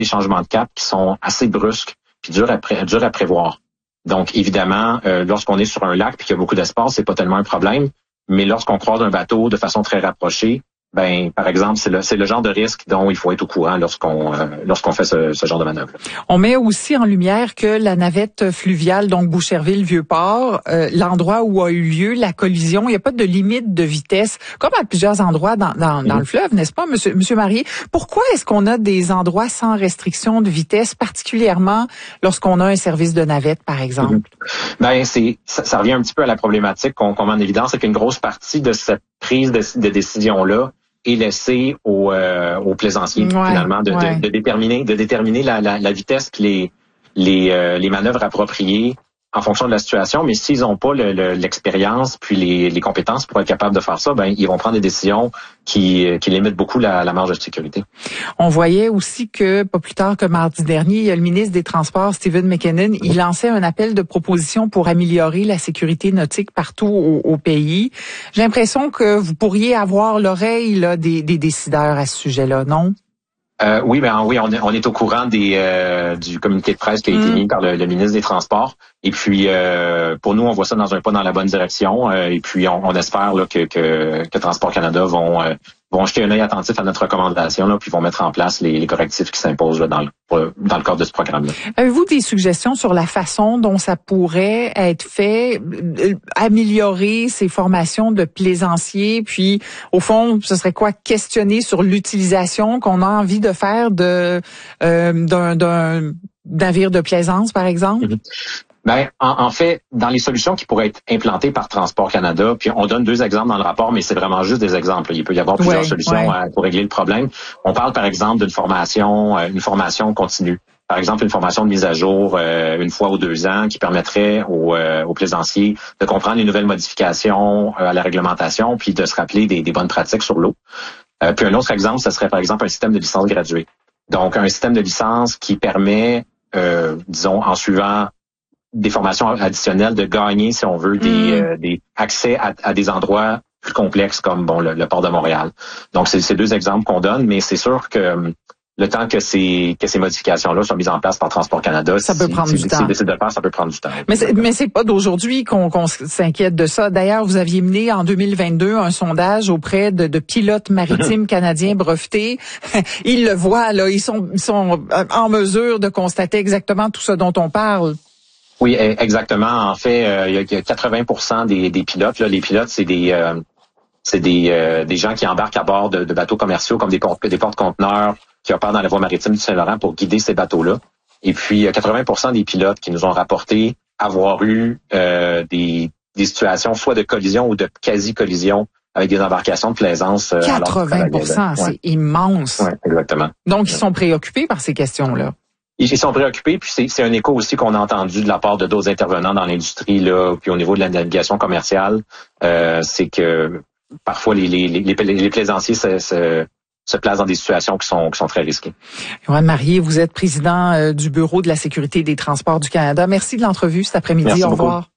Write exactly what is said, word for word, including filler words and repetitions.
des changements de cap qui sont assez brusques puis durs à, pré- durs à prévoir. Donc, évidemment, euh, lorsqu'on est sur un lac puis qu'il y a beaucoup d'espace, c'est pas tellement un problème. Mais lorsqu'on croise un bateau de façon très rapprochée, ben, par exemple, c'est le, c'est le genre de risque dont il faut être au courant lorsqu'on euh, lorsqu'on fait ce, ce genre de manœuvre. On met aussi en lumière que la navette fluviale, donc Boucherville-Vieux-Port, euh, l'endroit où a eu lieu la collision, il n'y a pas de limite de vitesse, comme à plusieurs endroits dans, dans, dans le fleuve, n'est-ce pas, Monsieur, Monsieur Marié? Pourquoi est-ce qu'on a des endroits sans restriction de vitesse, particulièrement lorsqu'on a un service de navette, par exemple? Mm-hmm. Ben, c'est ça, ça revient un petit peu à la problématique qu'on, qu'on met en évidence, c'est qu'une grosse partie de cette prise de, de décision-là est laissé aux, euh, aux plaisanciers, ouais, finalement, de, ouais. de, de déterminer, de déterminer la, la, la vitesse puis les, les, euh, les manœuvres appropriées en fonction de la situation. Mais s'ils n'ont pas le, le, l'expérience puis les, les compétences pour être capables de faire ça, ben ils vont prendre des décisions qui, qui limitent beaucoup la, la marge de sécurité. On voyait aussi que, pas plus tard que mardi dernier, il y a le ministre des Transports, Stephen McKinnon, mmh. il lançait un appel de proposition pour améliorer la sécurité nautique partout au, au pays. J'ai l'impression que vous pourriez avoir l'oreille là, des, des décideurs à ce sujet-là, non? Euh, oui, ben oui, on est, on est au courant des euh, du communiqué de presse qui a été mmh. mis par le, le ministre des Transports. Et puis, euh, pour nous, on voit ça dans un pas dans la bonne direction. Euh, et puis, on, on espère là, que, que, que Transport Canada vont euh, vont jeter un œil attentif à notre recommandation, là, puis vont mettre en place les, les correctifs qui s'imposent là, dans le dans le cadre de ce programme-là. Avez-vous des suggestions sur la façon dont ça pourrait être fait, euh, améliorer ces formations de plaisanciers, puis au fond, ce serait quoi, questionner sur l'utilisation qu'on a envie de faire de euh, d'un, d'un navire de plaisance, par exemple? Mm-hmm. Ben, en, en fait, dans les solutions qui pourraient être implantées par Transport Canada, puis on donne deux exemples dans le rapport, mais c'est vraiment juste des exemples. Il peut y avoir plusieurs ouais, solutions ouais. À, pour régler le problème. On parle, par exemple, d'une formation, une formation continue. Par exemple, une formation de mise à jour euh, une fois ou deux ans qui permettrait aux, euh, aux plaisanciers de comprendre les nouvelles modifications euh, à la réglementation, puis de se rappeler des, des bonnes pratiques sur l'eau. Euh, puis un autre exemple, ce serait, par exemple, un système de licence graduée. Donc, un système de licence qui permet, euh, disons, en suivant des formations additionnelles, de gagner, si on veut, des, mmh. euh, des accès à, à des endroits plus complexes comme bon le, le port de Montréal. Donc, c'est ces deux exemples qu'on donne, mais c'est sûr que le temps que ces que ces modifications-là soient mises en place par Transport Canada, ça peut prendre du temps. Si décide de faire, ça peut prendre du temps. Mais c'est, mais c'est pas d'aujourd'hui qu'on, qu'on s'inquiète de ça. D'ailleurs, vous aviez mené en deux mille vingt-deux un sondage auprès de, de pilotes maritimes canadiens brevetés. Ils le voient là, ils sont ils sont en mesure de constater exactement tout ce dont on parle. Oui, exactement. En fait, euh, il y a quatre-vingts pour cent des, des pilotes. Là, les pilotes, c'est des euh, c'est des euh, des gens qui embarquent à bord de, de bateaux commerciaux comme des, des porte-conteneurs qui opèrent dans la voie maritime du Saint-Laurent pour guider ces bateaux-là. Et puis, quatre-vingts pour cent des pilotes qui nous ont rapporté avoir eu euh, des, des situations soit de collision ou de quasi-collision avec des embarcations de plaisance. Euh, quatre-vingts pour cent, c'est ouais. immense. Oui, exactement. Donc, ils sont préoccupés par ces questions-là. Ils sont préoccupés, puis c'est, c'est un écho aussi qu'on a entendu de la part de d'autres intervenants dans l'industrie, là, puis au niveau de la navigation commerciale, euh, c'est que parfois les, les, les, les plaisanciers se, se, se placent dans des situations qui sont, qui sont très risquées. Yoann Marié, vous êtes président du Bureau de la sécurité des transports du Canada. Merci de l'entrevue cet après-midi. Merci Au beaucoup. revoir.